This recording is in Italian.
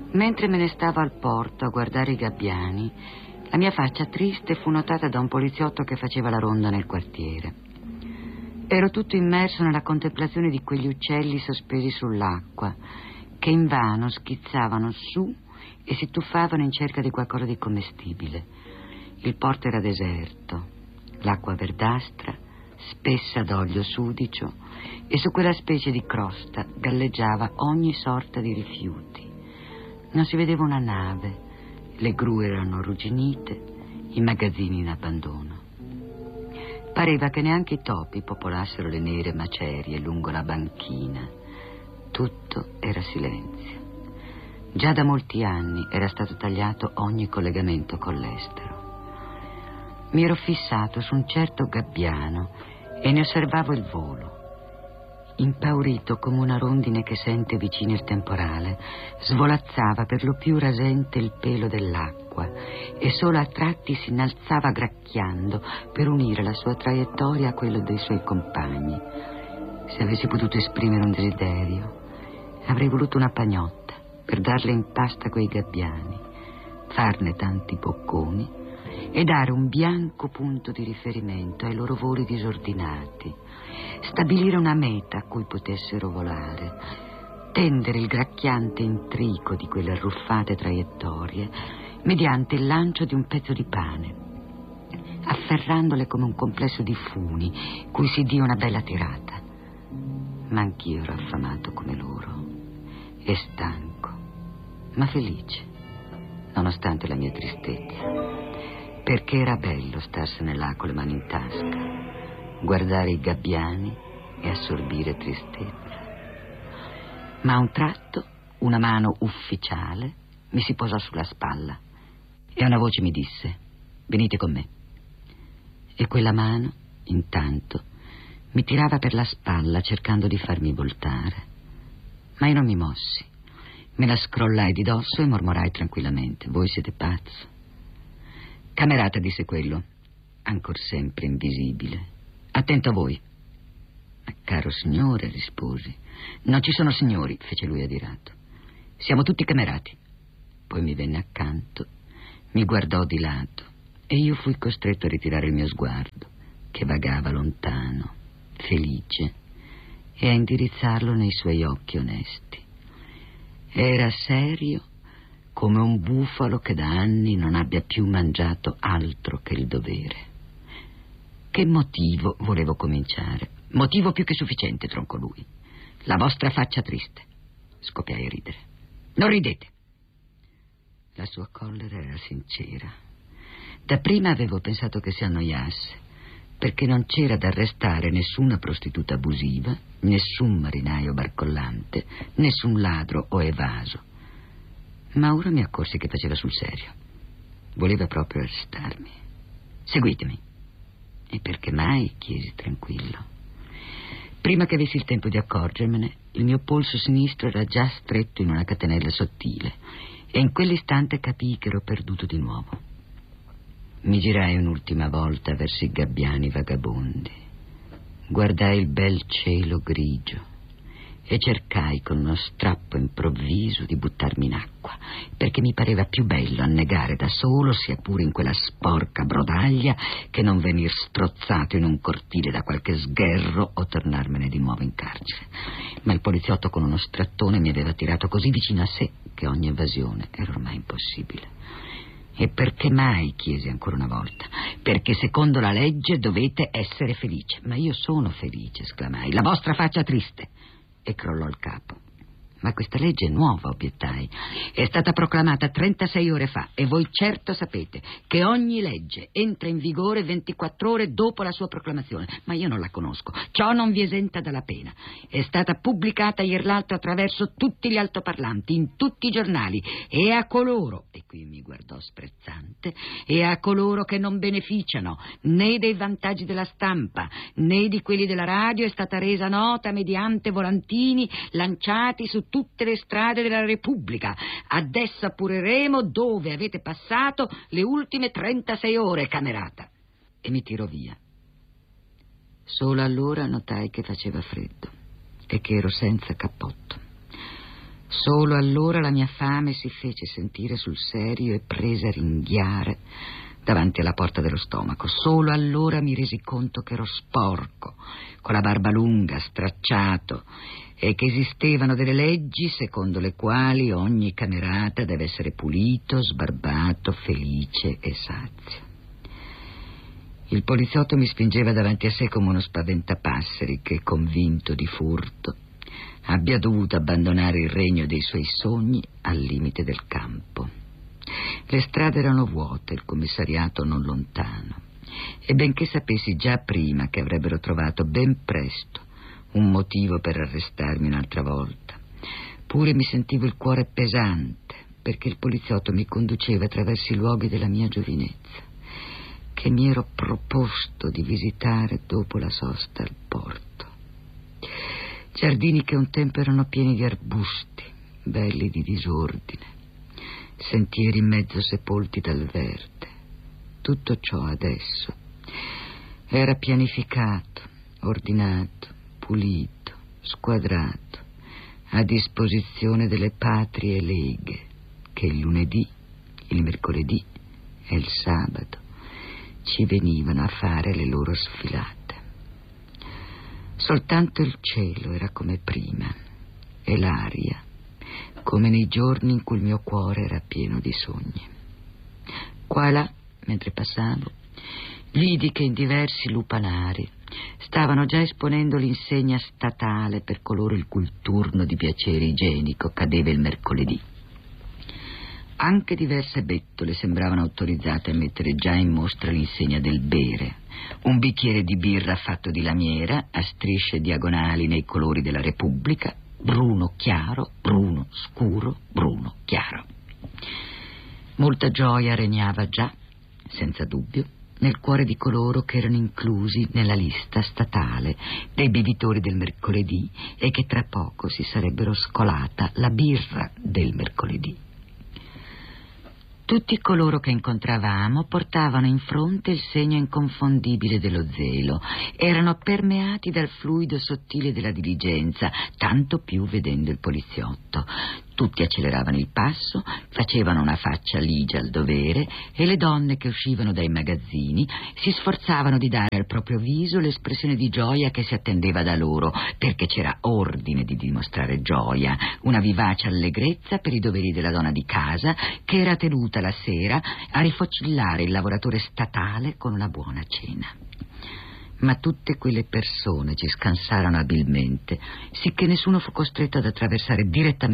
Mentre me ne stavo al porto a guardare i gabbiani, la mia faccia triste fu notata da un poliziotto che faceva la ronda nel quartiere. Ero tutto immerso nella contemplazione di quegli uccelli sospesi sull'acqua, che invano schizzavano su e si tuffavano in cerca di qualcosa di commestibile. Il porto era deserto, l'acqua verdastra, spessa d'olio sudicio, e su quella specie di crosta galleggiava ogni sorta di rifiuti. Non si vedeva una nave, le gru erano arrugginite, i magazzini in abbandono. Pareva che neanche i topi popolassero le nere macerie lungo la banchina. Tutto era silenzio. Già da molti anni era stato tagliato ogni collegamento con l'estero. Mi ero fissato su un certo gabbiano e ne osservavo il volo. Impaurito come una rondine che sente vicino il temporale, svolazzava per lo più rasente il pelo dell'acqua e solo a tratti si innalzava gracchiando per unire la sua traiettoria a quello dei suoi compagni. Se avessi potuto esprimere un desiderio, avrei voluto una pagnotta per darle in pasta quei gabbiani, farne tanti bocconi e dare un bianco punto di riferimento ai loro voli disordinati, stabilire una meta a cui potessero volare, tendere il gracchiante intrico di quelle arruffate traiettorie mediante il lancio di un pezzo di pane, afferrandole come un complesso di funi cui si dia una bella tirata. Ma anch'io ero affamato come loro e stanco, ma felice, nonostante la mia tristezza, perché era bello starsene là con le mani in tasca, guardare i gabbiani e assorbire tristezza. Ma a un tratto una mano ufficiale mi si posò sulla spalla e una voce mi disse: venite con me. E quella mano, intanto, mi tirava per la spalla cercando di farmi voltare. Ma io non mi mossi. Me la scrollai di dosso e mormorai tranquillamente: voi siete pazzo. Camerata, disse quello, ancor sempre invisibile. Attento a voi. Ma caro signore, risposi. Non ci sono signori, fece lui adirato. Siamo tutti camerati. Poi mi venne accanto, mi guardò di lato e io fui costretto a ritirare il mio sguardo, che vagava lontano, felice, e a indirizzarlo nei suoi occhi onesti. Era serio come un bufalo che da anni non abbia più mangiato altro che il dovere. Che motivo volevo cominciare? Motivo più che sufficiente, troncò lui. La vostra faccia triste. Scoppiai a ridere. Non ridete. La sua collera era sincera. Dapprima avevo pensato che si annoiasse, perché non c'era da arrestare nessuna prostituta abusiva, nessun marinaio barcollante, nessun ladro o evaso. Ma ora mi accorsi che faceva sul serio. Voleva proprio arrestarmi. Seguitemi. E perché mai? Chiesi tranquillo. Prima che avessi il tempo di accorgermene, il mio polso sinistro era già stretto in una catenella sottile e in quell'istante capii che ero perduto di nuovo. Mi girai un'ultima volta verso i gabbiani vagabondi. Guardai il bel cielo grigio e cercai con uno strappo improvviso di buttarmi in acqua, perché mi pareva più bello annegare da solo, sia pure in quella sporca brodaglia, che non venir strozzato in un cortile da qualche sgherro o tornarmene di nuovo in carcere. Ma il poliziotto con uno strattone mi aveva tirato così vicino a sé che ogni evasione era ormai impossibile. E perché mai? Chiesi ancora una volta. Perché secondo la legge dovete essere felice. Ma io sono felice, esclamai. La vostra faccia triste. E crollò il capo. Ma questa legge è nuova, obiettai. È stata proclamata 36 ore fa e voi certo sapete che ogni legge entra in vigore 24 ore dopo la sua proclamazione. Ma io non la conosco. Ciò non vi esenta dalla pena. È stata pubblicata ieri l'altro attraverso tutti gli altoparlanti, in tutti i giornali, e a coloro, e qui mi guardò sprezzante, e a coloro che non beneficiano né dei vantaggi della stampa né di quelli della radio è stata resa nota mediante volantini lanciati su tutte le strade della Repubblica. Adesso appureremo dove avete passato le ultime 36 ore, camerata. E mi tirò via. Solo allora notai che faceva freddo e che ero senza cappotto. Solo allora la mia fame si fece sentire sul serio e prese a ringhiare davanti alla porta dello stomaco. Solo allora mi resi conto che ero sporco, con la barba lunga, stracciato, e che esistevano delle leggi secondo le quali ogni camerata deve essere pulito, sbarbato, felice e sazio. Il poliziotto mi spingeva davanti a sé come uno spaventapasseri che, convinto di furto, abbia dovuto abbandonare il regno dei suoi sogni al limite del campo. Le strade erano vuote, il commissariato non lontano, e benché sapessi già prima che avrebbero trovato ben presto un motivo per arrestarmi un'altra volta, pure mi sentivo il cuore pesante, perché il poliziotto mi conduceva attraverso i luoghi della mia giovinezza, che mi ero proposto di visitare dopo la sosta al porto. Giardini che un tempo erano pieni di arbusti, belli di disordine, sentieri in mezzo sepolti dal verde. Tutto ciò adesso era pianificato, ordinato, pulito, squadrato, a disposizione delle patrie leghe che il lunedì, il mercoledì e il sabato ci venivano a fare le loro sfilate. Soltanto il cielo era come prima e l'aria come nei giorni in cui il mio cuore era pieno di sogni. Qua e là, mentre passavo, vidi che in diversi lupanari stavano già esponendo l'insegna statale per coloro il cui turno di piacere igienico cadeva il mercoledì. Anche diverse bettole sembravano autorizzate a mettere già in mostra l'insegna del bere, un bicchiere di birra fatto di lamiera a strisce diagonali nei colori della Repubblica, bruno chiaro, bruno scuro, bruno chiaro. Molta gioia regnava già, senza dubbio, nel cuore di coloro che erano inclusi nella lista statale dei bevitori del mercoledì e che tra poco si sarebbero scolata la birra del mercoledì. Tutti coloro che incontravamo portavano in fronte il segno inconfondibile dello zelo, erano permeati dal fluido sottile della diligenza, tanto più vedendo il poliziotto. Tutti acceleravano il passo, facevano una faccia ligia al dovere e le donne che uscivano dai magazzini si sforzavano di dare al proprio viso l'espressione di gioia che si attendeva da loro, perché c'era ordine di dimostrare gioia, una vivace allegrezza per i doveri della donna di casa che era tenuta la sera a rifocillare il lavoratore statale con una buona cena. Ma tutte quelle persone ci scansarono abilmente, sicché nessuno fu costretto ad attraversare direttamente